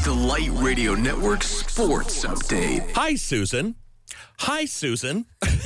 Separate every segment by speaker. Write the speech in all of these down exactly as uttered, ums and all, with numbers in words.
Speaker 1: The Light Radio Network Sports Update.
Speaker 2: Hi, Susan. Hi, Susan.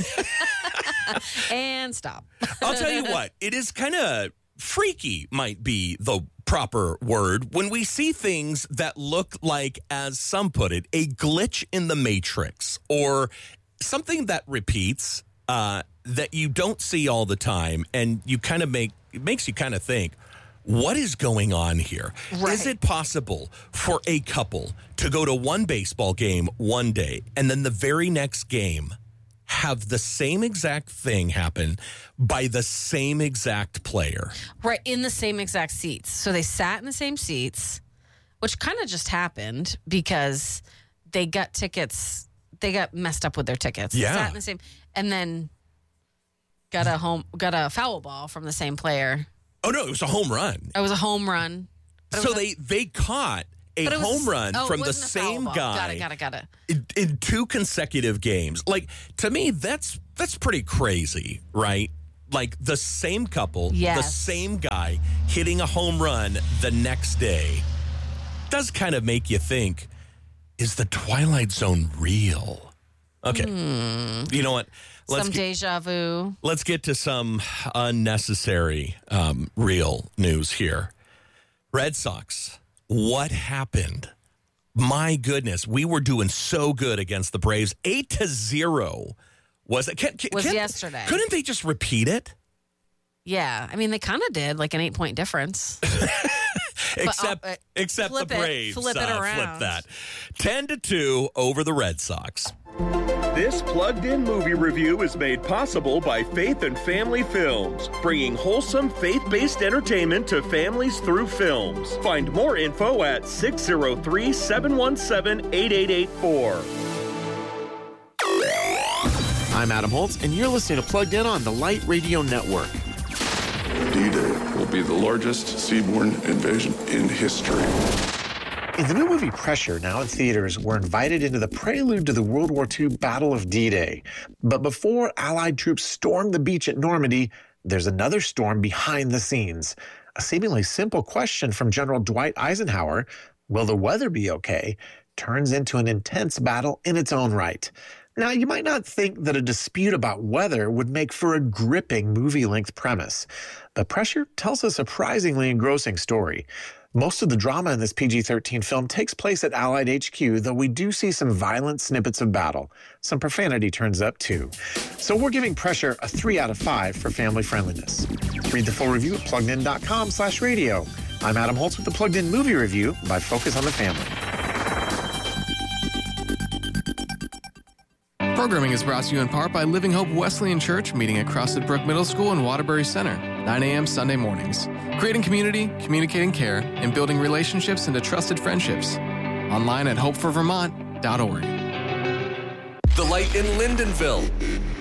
Speaker 3: And stop.
Speaker 2: I'll tell you what, it is kind of freaky, might be the proper word, when we see things that look like, as some put it, a glitch in the matrix, or something that repeats uh, that you don't see all the time, and you kind of make, it makes you kind of think, what is going on here?
Speaker 3: Right.
Speaker 2: Is it possible for a couple to go to one baseball game one day and then the very next game have the same exact thing happen by the same exact player?
Speaker 3: Right, in the same exact seats. So they sat in the same seats, which kind of just happened because they got tickets. They got messed up with their tickets.
Speaker 2: Yeah.
Speaker 3: Sat in the same, and then got a home, got a foul ball from the same player.
Speaker 2: Oh, no, it was a home run.
Speaker 3: It was a home run.
Speaker 2: So
Speaker 3: a,
Speaker 2: they, they caught a
Speaker 3: was,
Speaker 2: home run
Speaker 3: oh,
Speaker 2: from
Speaker 3: it
Speaker 2: the
Speaker 3: wasn't a foul
Speaker 2: same
Speaker 3: ball.
Speaker 2: guy
Speaker 3: Got it, got it, got it.
Speaker 2: In, in two consecutive games. Like, to me, that's that's pretty crazy, right? Like, the same couple,
Speaker 3: Yes.
Speaker 2: the same guy hitting a home run the next day does kind of make you think, is the Twilight Zone real? Okay.
Speaker 3: Hmm.
Speaker 2: You know what?
Speaker 3: Some
Speaker 2: get,
Speaker 3: deja vu.
Speaker 2: let's get to some unnecessary um, real news here. Red Sox, what happened? My goodness, we were doing so good against the Braves. Eight to zero was it? Can, can,
Speaker 3: Was
Speaker 2: can,
Speaker 3: yesterday.
Speaker 2: Couldn't they just repeat it?
Speaker 3: Yeah, I mean they kind of did, like an eight point difference.
Speaker 2: except,
Speaker 3: uh,
Speaker 2: except the
Speaker 3: flip it,
Speaker 2: Braves
Speaker 3: flip it
Speaker 2: uh,
Speaker 3: around.
Speaker 2: flipped that. Ten to two over the Red Sox.
Speaker 4: This plugged-in movie review is made possible by Faith and Family Films, bringing wholesome faith-based entertainment to families through films. Find more info at six oh three, seven one seven, eight eight eight four.
Speaker 5: I'm Adam Holtz, and you're listening to Plugged In on the Light Radio Network.
Speaker 6: D-Day will be the largest seaborne invasion in history.
Speaker 5: In the new movie Pressure, now in theaters, we're invited into the prelude to the World War Two Battle of D-Day. But before Allied troops storm the beach at Normandy, there's another storm behind the scenes. A seemingly simple question from General Dwight Eisenhower, will the weather be okay, turns into an intense battle in its own right. Now, you might not think that a dispute about weather would make for a gripping movie-length premise, but Pressure tells a surprisingly engrossing story. Most of the drama in this P G thirteen film takes place at Allied H Q, though we do see some violent snippets of battle. Some profanity turns up, too. So we're giving Pressure a three out of five for family friendliness. Read the full review at pluggedin.com slash radio. I'm Adam Holtz with the Plugged In Movie Review by Focus on the Family.
Speaker 7: Programming is brought to you in part by Living Hope Wesleyan Church, meeting at Crosted Brook Middle School in Waterbury Center, nine a.m. Sunday mornings. Creating community, communicating care, and building relationships into trusted friendships. Online at hope for vermont dot org.
Speaker 1: The Light in Lyndonville.